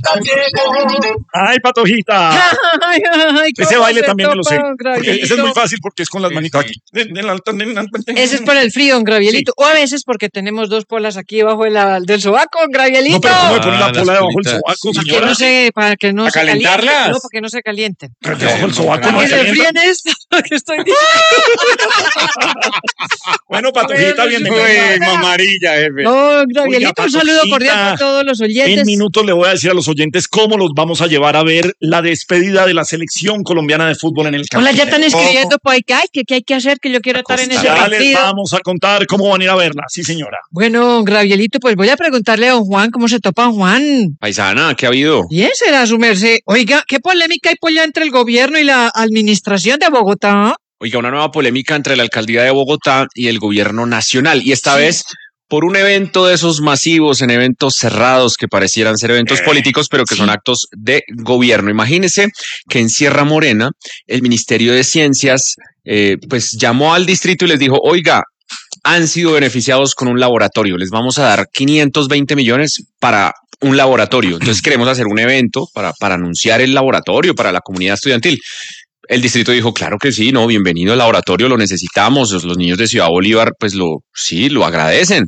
Ay, Patojita. Ay, Ese baile también me lo sé. Gravielito. Ese es muy fácil porque es con las manitas aquí. Ese es por el frío, un Gravielito. Sí. O a veces porque tenemos dos polas aquí debajo del sobaco, Gravielito. No, pero ¿cómo me ponen la pola debajo del sobaco, señora? Para que no se calentarlas. calienten. No, para que no se calienten. Pero debajo del sobaco Para no que se se fríen esto que estoy diciendo. Bueno, Patojita, bienvenida. Uy, mamarilla, jefe. No, Gravielito, un saludo cordial para todos los oyentes. En minutos le voy a decir a los oyentes cómo los vamos a llevar a ver la despedida de la selección colombiana de fútbol en el campo. Hola, ya están escribiendo por ahí que hay que hacer, que yo quiero estar en ese Ya partido. les vamos a contar cómo van a ir a verla, sí señora. Bueno, Gravielito, pues voy a preguntarle a don Juan cómo se topa don Juan. Paisana, ¿qué ha habido? Bien, será su merced. Oiga, ¿qué polémica hay por allá entre el gobierno y la administración de Bogotá? Oiga, una nueva polémica entre la alcaldía de Bogotá y el gobierno nacional. Y esta vez por un evento de esos masivos, en eventos cerrados que parecieran ser eventos políticos, pero que son actos de gobierno. Imagínense que en Sierra Morena, el Ministerio de Ciencias, pues llamó al distrito y les dijo, oiga, han sido beneficiados con un laboratorio, les vamos a dar 520 millones para un laboratorio. Entonces queremos hacer un evento para anunciar el laboratorio para la comunidad estudiantil. El distrito dijo, claro que sí, no, bienvenido al laboratorio, lo necesitamos. Los niños de Ciudad Bolívar, pues lo agradecen.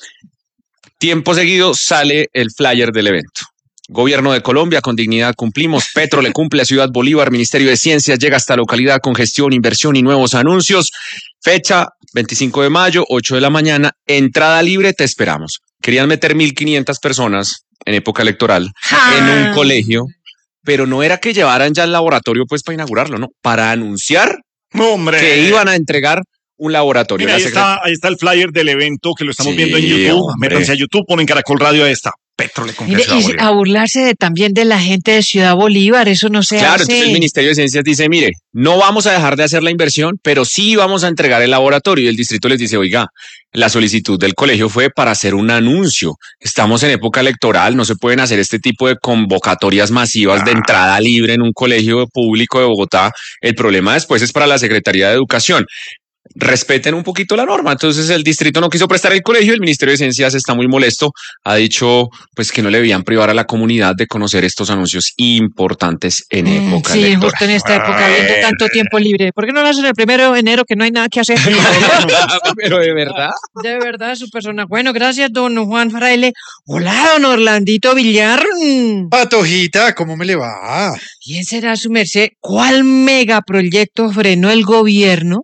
Tiempo seguido sale el flyer del evento. Gobierno de Colombia, con dignidad cumplimos. Petro le cumple a Ciudad Bolívar. Ministerio de Ciencias llega hasta localidad con gestión, inversión y nuevos anuncios. Fecha 25 de mayo, 8 de la mañana. Entrada libre, te esperamos. Querían meter 1.500 personas en época electoral en un colegio, pero no era que llevaran ya el laboratorio pues para inaugurarlo, no, para anunciar que iban a entregar un laboratorio. Mira, ahí está el flyer del evento que lo estamos viendo en YouTube. Métanse a YouTube, ponen Caracol Radio, ahí está. Petro le cumple a Ciudad Bolívar. A burlarse también de la gente de Ciudad Bolívar, eso no se hace. Claro, entonces el Ministerio de Ciencias dice, mire, no vamos a dejar de hacer la inversión, pero sí vamos a entregar el laboratorio. Y el distrito les dice, oiga, la solicitud del colegio fue para hacer un anuncio. Estamos en época electoral, no se pueden hacer este tipo de convocatorias masivas de entrada libre en un colegio público de Bogotá. El problema después es para la Secretaría de Educación. Respeten un poquito la norma. Entonces el distrito no quiso prestar el colegio, el Ministerio de Ciencias está muy molesto, ha dicho pues que no le debían privar a la comunidad de conocer estos anuncios importantes en época electoral. Sí, justo en esta época, habiendo tanto tiempo libre. ¿Por qué no lo hacen el 1 de enero que no hay nada que hacer? Pero de verdad. De verdad, su persona. Bueno, gracias, don Juan Fraile. Hola, don Orlandito Villar. Patojita, ¿cómo me le va? ¿Quién será su merced? ¿Cuál megaproyecto frenó el gobierno?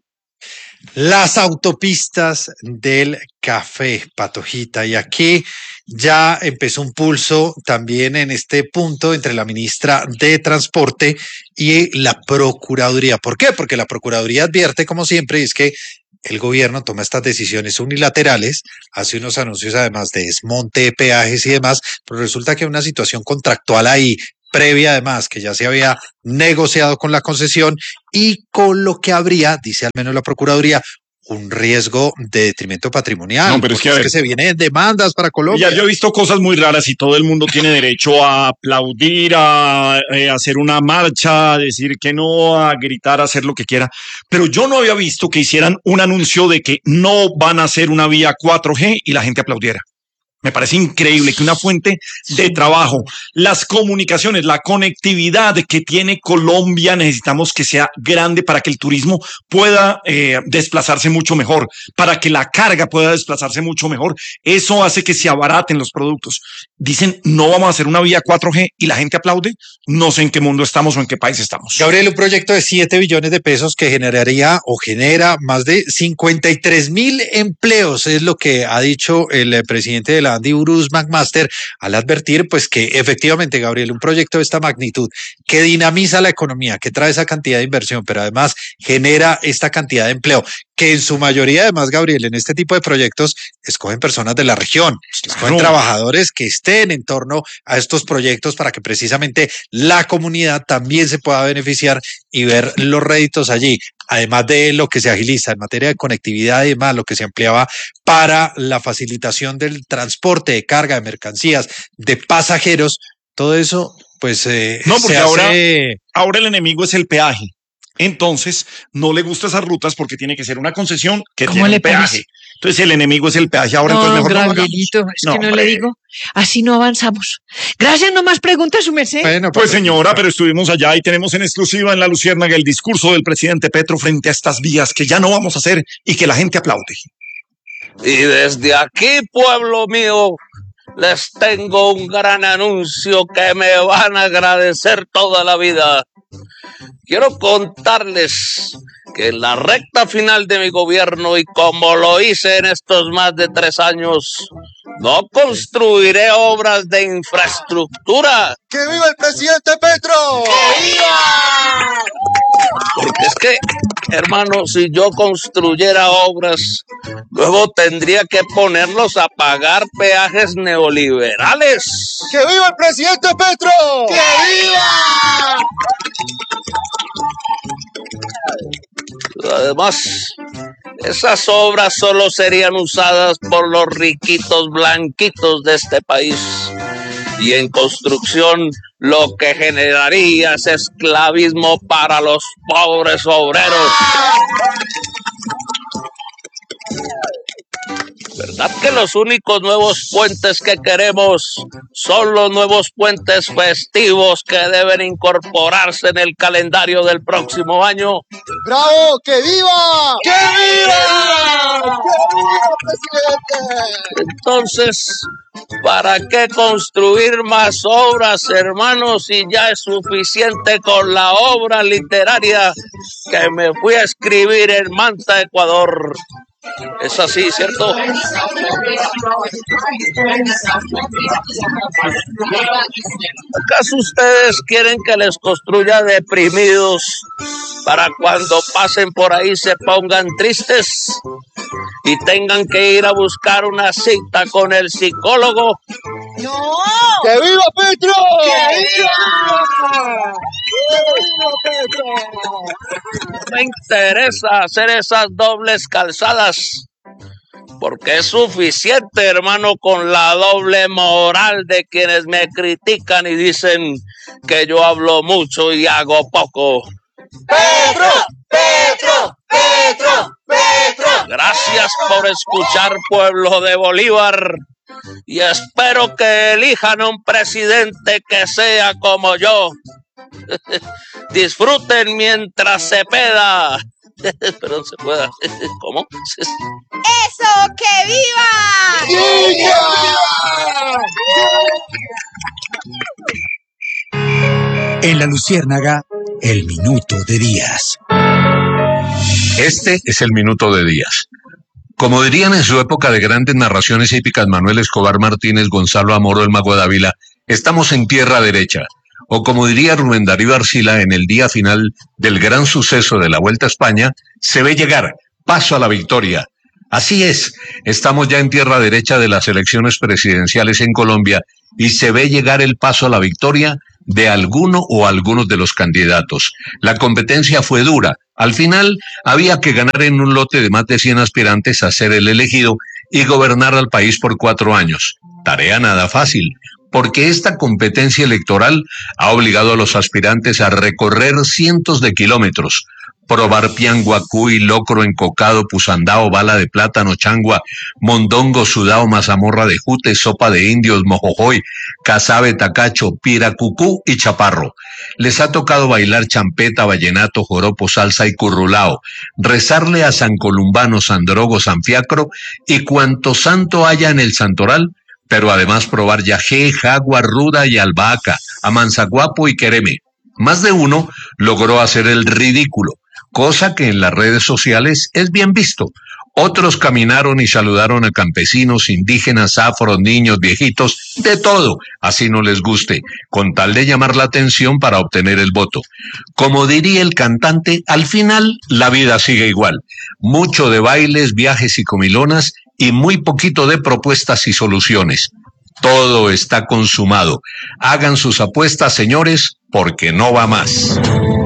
Las autopistas del café, Patojita. Y aquí ya empezó un pulso también en este punto entre la ministra de Transporte y la Procuraduría. ¿Por qué? Porque la Procuraduría advierte, como siempre, y es que el gobierno toma estas decisiones unilaterales, hace unos anuncios además de desmonte de peajes y demás, pero resulta que hay una situación contractual ahí previa además, que ya se había negociado con la concesión y con lo que habría, dice al menos la Procuraduría, un riesgo de detrimento patrimonial. No, pero es que se vienen demandas para Colombia. Ya yo he visto cosas muy raras y todo el mundo tiene derecho a aplaudir, a hacer una marcha, a decir que no, a gritar, a hacer lo que quiera. Pero yo no había visto que hicieran un anuncio de que no van a hacer una vía 4G y la gente aplaudiera. Me parece increíble que una fuente de trabajo, las comunicaciones, la conectividad que tiene Colombia, necesitamos que sea grande para que el turismo pueda desplazarse mucho mejor, para que la carga pueda desplazarse mucho mejor. Eso hace que se abaraten los productos. Dicen, no vamos a hacer una vía 4G y la gente aplaude. No sé en qué mundo estamos o en qué país estamos. Gabriel, un proyecto de 7 billones de pesos que generaría o genera más de 53,000 empleos, es lo que ha dicho el presidente de la Andy Bruce McMaster al advertir pues que efectivamente, Gabriel, un proyecto de esta magnitud que dinamiza la economía, que trae esa cantidad de inversión, pero además genera esta cantidad de empleo, que en su mayoría además, Gabriel, en este tipo de proyectos escogen personas de la región, escogen trabajadores que estén en torno a estos proyectos para que precisamente la comunidad también se pueda beneficiar y ver los réditos allí, además de lo que se agiliza en materia de conectividad y demás, lo que se ampliaba para la facilitación del transporte de carga de mercancías, de pasajeros, todo eso, pues no, porque ahora el enemigo es el peaje. Entonces, no le gustan esas rutas porque tiene que ser una concesión que ¿Cómo tiene le un peaje. parece? Entonces, el enemigo es el peaje. Ahora, No, entonces, mejor no lo hagamos. Gabrielito, es que no hombre. le digo, así no avanzamos. Gracias, no más preguntas, su merced. Bueno, Pues señora, pero estuvimos allá y tenemos en exclusiva en La Luciérnaga el discurso del presidente Petro frente a estas vías que ya no vamos a hacer y que la gente aplaude. Y desde aquí, pueblo mío, les tengo un gran anuncio que me van a agradecer toda la vida. Quiero contarles que en la recta final de mi gobierno, y como lo hice en estos más de 3 años, no construiré obras de infraestructura. ¡Que viva el presidente Petro! ¡Que viva! Porque es que, hermano, si yo construyera obras, luego tendría que ponerlos a pagar peajes neoliberales. ¡Que viva el presidente Petro! ¡Que viva! Además, esas obras solo serían usadas por los riquitos blanquitos de este país. Y en construcción lo que generaría es esclavismo para los pobres obreros. ¿Verdad que los únicos nuevos puentes que queremos son los nuevos puentes festivos que deben incorporarse en el calendario del próximo año? ¡Bravo! ¡Que viva! ¡Que viva! ¡Que viva, presidente! Entonces, ¿para qué construir más obras, hermanos, si ya es suficiente con la obra literaria que me fui a escribir en Manta, Ecuador? Es así, ¿cierto? ¿Acaso ustedes quieren que les construya deprimidos para cuando pasen por ahí se pongan tristes y tengan que ir a buscar una cita con el psicólogo? ¡No! ¡Que viva Petro! ¡Que viva! ¡Que viva Petro! Me interesa hacer esas dobles calzadas, porque es suficiente, hermano, con la doble moral de quienes me critican y dicen que yo hablo mucho y hago poco. ¡Petro! ¡Petro! ¡Petro! ¡Petro! Gracias por escuchar, pueblo de Bolívar, y espero que elijan un presidente que sea como yo. Disfruten mientras se peda. Perdón, se pueda. ¿Cómo? ¡Eso! ¡Que viva! En La Luciérnaga, el minuto de Díaz. Este es el minuto de Díaz. Como dirían en su época de grandes narraciones hípicas Manuel Escobar Martínez, Gonzalo Amoro, el Mago de Ávila, estamos en tierra derecha. O como diría Rubén Darío Arcila en el día final del gran suceso de la Vuelta a España, se ve llegar, paso a la victoria. Así es, estamos ya en tierra derecha de las elecciones presidenciales en Colombia y se ve llegar el paso a la victoria de alguno o algunos de los candidatos. La competencia fue dura. Al final había que ganar en un lote de más de 100 aspirantes a ser el elegido y gobernar al país por 4 años. Tarea nada fácil, porque esta competencia electoral ha obligado a los aspirantes a recorrer cientos de kilómetros, probar pianguacuy, locro encocado, pusandao, bala de plátano, changua, mondongo, sudao, mazamorra de jute, sopa de indios, mojojoy, casabe, tacacho, piracucú y chaparro. Les ha tocado bailar champeta, vallenato, joropo, salsa y currulao, rezarle a San Columbano, San Drogo, San Fiacro y cuanto santo haya en el santoral, pero además probar yajé, jagua, ruda y albahaca, amanzaguapo y quereme. Más de uno logró hacer el ridículo, cosa que en las redes sociales es bien visto. Otros caminaron y saludaron a campesinos, indígenas, afros, niños, viejitos, de todo, así no les guste, con tal de llamar la atención para obtener el voto. Como diría el cantante, al final la vida sigue igual. Mucho de bailes, viajes y comilonas y muy poquito de propuestas y soluciones. Todo está consumado. Hagan sus apuestas, señores, porque no va más.